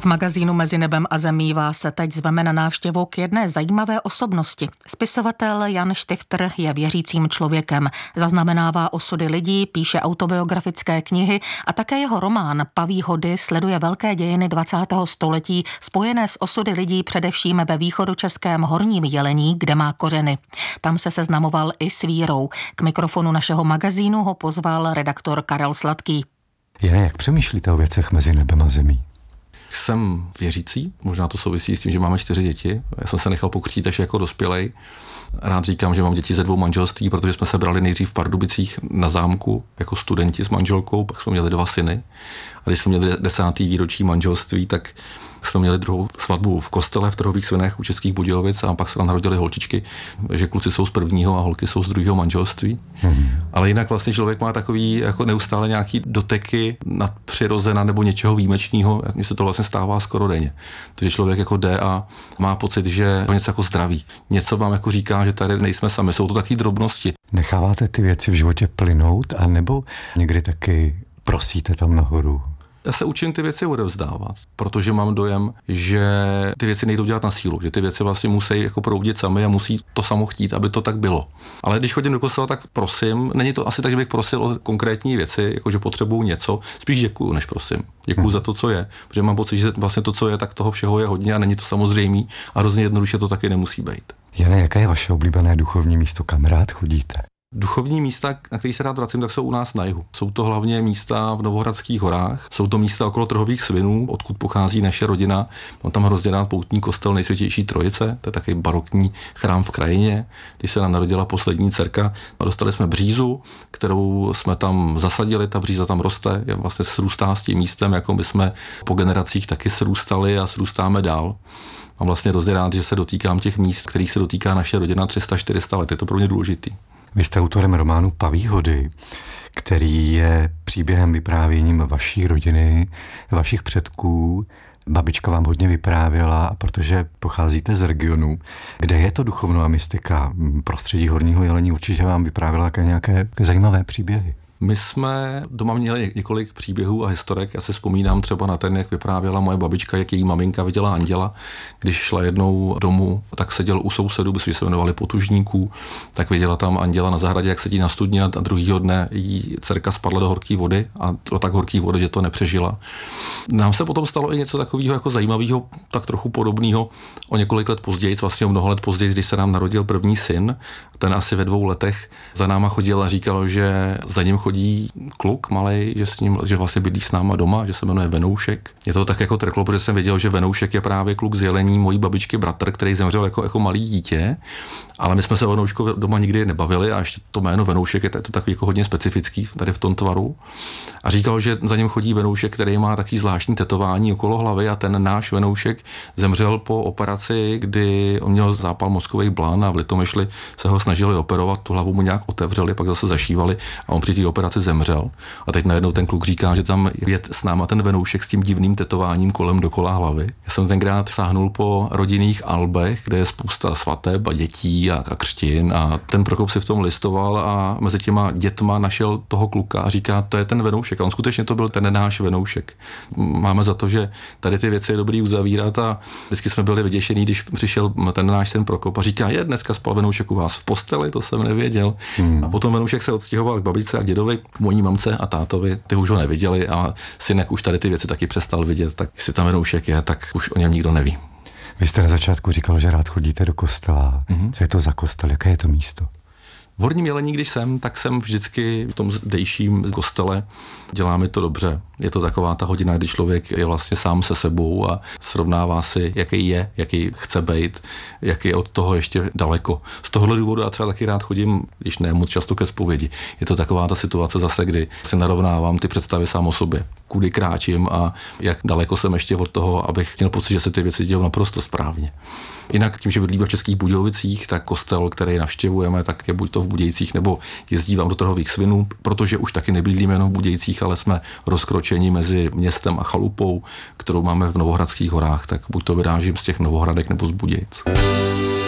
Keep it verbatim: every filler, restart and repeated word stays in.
magazínu Mezi nebem a zemí vás se teď zveme na návštěvu k jedné zajímavé osobnosti. Spisovatel Jan Štifter je věřícím člověkem, zaznamenává osudy lidí, píše autobiografické knihy a také jeho román Paví hody sleduje velké dějiny dvacátého století spojené s osudy lidí především ve východočeském Horním Jelení, kde má kořeny. Tam se seznamoval i s vírou. K mikrofonu našeho magazínu ho pozval redaktor Karel Sladký. Jane, jak přemýšlíte o věcech mezi nebem a zemí? Jsem věřící, možná to souvisí s tím, že máme čtyři děti. Já jsem se nechal pokřtít až jako dospělej. Rád říkám, že mám děti ze dvou manželství, protože jsme se brali nejdřív v Pardubicích na zámku jako studenti s manželkou, pak jsme měli dva syny. A když jsme měli desátý výročí manželství, tak jsme měli druhou svatbu v kostele v Trhových Svinech u Českých Budějovic a pak se tam narodili holčičky, že kluci jsou z prvního a holky jsou z druhého manželství. Hmm. Ale jinak vlastně člověk má takový jako neustále nějaký doteky nadpřirozena nebo něčeho výjimečného. Mně se to vlastně stává skoro denně. Takže člověk jako jde a má pocit, že to něco jako zdraví. Něco vám jako říká, že tady nejsme sami. Jsou to taky drobnosti. Necháváte ty věci v životě plynout a nebo někdy taky prosíte tam nahoru? Já se učím ty věci odevzdávat, protože mám dojem, že ty věci nejdou dělat na sílu, že ty věci vlastně musí jako proudit sami a musí to samo chtít, aby to tak bylo. Ale když chodím do kostela, tak prosím, není to asi tak, že bych prosil o konkrétní věci, jako že potřebuju něco, spíš děkuju, než prosím. Děkuju hmm. za to, co je, protože mám pocit, že vlastně to, co je, tak toho všeho je hodně a není to samozřejmý a hrozně jednoduše to taky nemusí být. Jane, jaké je vaše oblíbené duchovní místo, kam rád chodíte? Duchovní místa, na který se rád vracím, tak jsou u nás na jihu. Jsou to hlavně místa v Novohradských horách, jsou to místa okolo Trhových Svinů, odkud pochází naše rodina. Mám tam hrozně rád poutní kostel Nejsvětější Trojice, to je takový barokní chrám v krajině, když se nám narodila poslední dcerka. Dostali jsme břízu, kterou jsme tam zasadili, ta bříza tam roste, je vlastně srůstá s tím místem, jako my jsme po generacích taky srůstali a srůstáme dál. Mám vlastně hrozně rád, že se dotýkám těch míst, kterých se dotýká naše rodina tři sta čtyři sta let, je to pro mě důležitý. Vy jste autorem románu Paví hody, který je příběhem vyprávěním vaší rodiny, vašich předků. Babička vám hodně vyprávěla, protože pocházíte z regionu, kde je to duchovno a mystika. Prostředí Horního Jelení určitě vám vyprávěla také nějaké zajímavé příběhy. My jsme doma měli několik příběhů a historek. Já si vzpomínám třeba na ten, jak vyprávěla moje babička, jak její maminka viděla anděla. Když šla jednou domů, tak seděl u sousedů, protože se jmenovali Potužníků, tak viděla tam anděla na zahradě, jak sedí na studně a druhýho dne jí dcerka spadla do horké vody a do tak horké vody, že to nepřežila. Nám se potom stalo i něco takového jako zajímavého, tak trochu podobného o několik let později, vlastně o mnoho let později, když se nám narodil první syn. Ten asi ve dvou letech za náma chodil a říkal, že za ním chodí kluk malej, že s ním, že vlastně bydlí s náma doma, že se jmenuje Venoušek. Je to tak jako trklo, protože jsem věděl, že Venoušek je právě kluk z Jelení, mojí babičky bratr, který zemřel jako, jako malý dítě, ale my jsme se o Venouškovi doma nikdy nebavili a ještě to jméno Venoušek je to takový jako hodně specifický tady v tom tvaru. A říkal, že za ním chodí Venoušek, který má takový zvláštní tetování okolo hlavy a ten náš Venoušek zemřel po operaci, kdy on měl zápal mozkových blan a v Litomyšli se ho snažili operovat, tu hlavu mu nějak otevřeli, pak zase zašívali a on při té operaci zemřel. A teď najednou ten kluk říká, že tam je s náma ten Venoušek s tím divným tetováním kolem dokola hlavy. Já jsem tenkrát sáhnul po rodinných albech, kde je spousta svateb a dětí a, a křtin a ten Prokop si v tom listoval a mezi těma dětma našel toho kluka a říká, to je ten Venoušek. A on skutečně to byl ten náš Venoušek. Máme za to, že tady ty věci je dobrý uzavírat a vždycky jsme byli vyděšení, když přišel ten náš ten Prokop a říká, je, dneska spal Venoušek u vás v posteli, to jsem nevěděl. Hmm. A potom Venoušek se odstěhoval k babičce a k dědovi, k mojí mamce a tátovi, ty už ho neviděli a synek už tady ty věci taky přestal vidět, tak jestli tam Venoušek je, tak už o něm nikdo neví. Vy jste na začátku říkal, že rád chodíte do kostela. Mm-hmm. Co je to za kostel? Jaké je to místo? V Horním Jelení, když jsem, tak jsem vždycky v tom zdejším kostele. Dělá mi to dobře. Je to taková ta hodina, kdy člověk je vlastně sám se sebou a srovnává si, jaký je, jaký chce být, jaký je od toho ještě daleko. Z tohohle důvodu já třeba taky rád chodím, když ne moc často ke zpovědi. Je to taková ta situace zase, kdy si narovnávám ty představy sám o sobě, kudy kráčím a jak daleko jsem ještě od toho, abych měl pocit, že se ty věci dějou naprosto správně. Jinak tím, že bydlíme v Českých Budějovicích, tak kostel, který navštěvujeme, tak je buď to v Budějcích, nebo jezdívám do Trhových Svinů, protože už taky nebydlíme jenom v Budějcích, ale jsme rozkročeni mezi městem a chalupou, kterou máme v Novohradských horách, tak buď to vyrážím z těch Novohradek nebo z Budějic.